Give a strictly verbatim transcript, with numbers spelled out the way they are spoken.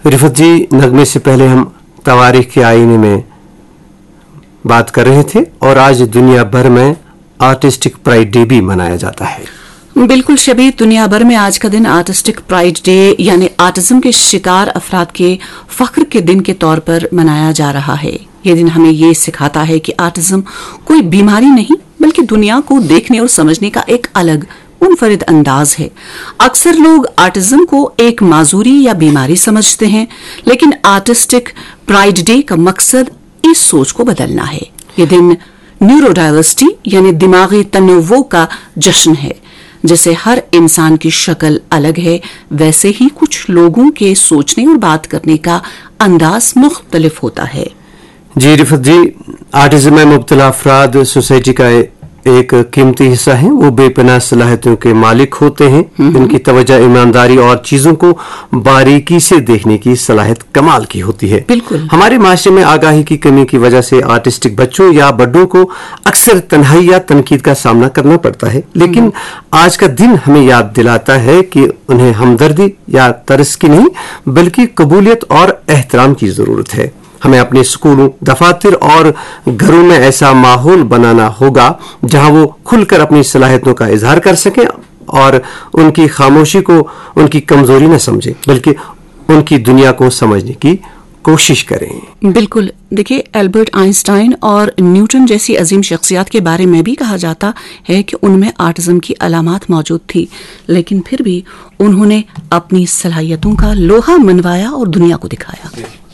रिफत जी, नगमे से पहले हम तवारीख के आईने में बात कर रहे थे और आज दुनिया भर में आर्टिस्टिक प्राइड डे भी मनाया जाता है। बिल्कुल शबीर, दुनिया भर में आज का दिन आर्टिस्टिक प्राइड डे यानी आर्टिज्म के शिकार अफराद के फख्र के दिन के तौर पर मनाया जा रहा है। ये दिन हमें ये सिखाता है कि आर्टिज्म कोई बीमारी नहीं बल्कि दुनिया को देखने और समझने का एक अलग मुनफरिद अंदाज है। अक्सर लोग आर्टिज्म को एक माजूरी या बीमारी समझते हैं, लेकिन आर्टिस्टिक प्राइड डे का मकसद इस सोच को बदलना है। ये दिन न्यूरोडाइवर्सिटी यानी दिमागी तनव्वुह का जश्न है। जैसे हर इंसान की शक्ल अलग है, वैसे ही कुछ लोगों के सोचने और बात करने का अंदाज मुख्तलिफ होता है। जी रिफत जी, आर्टिज्म में मुब्तला अफराद सोसाइटी का एक कीमती हिस्सा है। वो बेपनाह सलाहियतों के मालिक होते हैं। इनकी तवज्जो, ईमानदारी और चीजों को बारीकी से देखने की सलाहियत कमाल की होती है। बिल्कुल। हमारे माशरे में आगाही की कमी की वजह से आर्टिस्टिक बच्चों या बड़ों को अक्सर तन्हाई या तनकीद का सामना करना पड़ता है, लेकिन आज का दिन हमें याद दिलाता है कि उन्हें हमदर्दी या तरस की नहीं बल्कि कबूलियत और एहतराम की जरूरत है। हमें अपने स्कूलों, दफातर और घरों में ऐसा माहौल बनाना होगा जहां वो खुलकर अपनी सलाहियतों का इजहार कर सकें और उनकी खामोशी को उनकी कमजोरी न समझें बल्कि उनकी दुनिया को समझने की कोशिश करें। बिल्कुल। देखिए, एल्बर्ट आइंस्टाइन और न्यूटन जैसी अजीम शख्सियत के बारे में भी कहा जाता है कि उनमें आर्टिज्म की अलामात मौजूद थी, लेकिन फिर भी उन्होंने अपनी सलाहियतों का लोहा मनवाया और दुनिया को दिखाया।